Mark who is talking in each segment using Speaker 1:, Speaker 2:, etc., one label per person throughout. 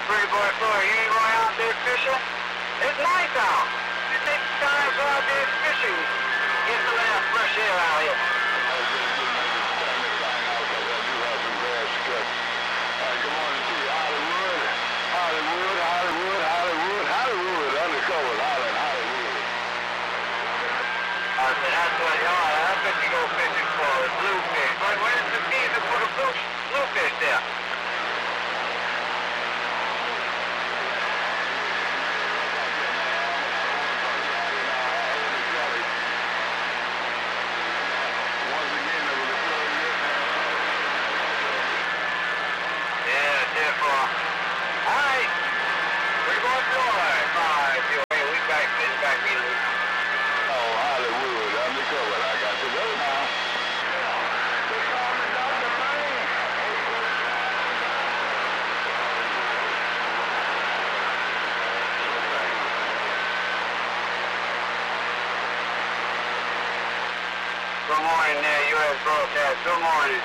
Speaker 1: Pretty boy Floyd, you ain't going out there fishing? It's nice out. You take the time to go out there fishing. Get some of that fresh air out here.
Speaker 2: Good morning to you, Hollywood. Hollywood, Hollywood, Hollywood, Hollywood, undercover, Hollywood.
Speaker 1: I said, that's what you are. That's what you go fishing for, is bluefish. But where's the season for the bluefish there? Good morning there, U.S. Broadcast. Good morning.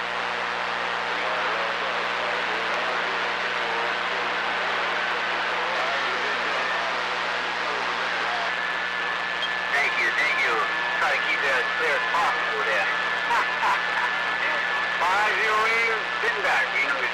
Speaker 1: Thank you. Try to keep that as clear as possible there. 508, sitting back.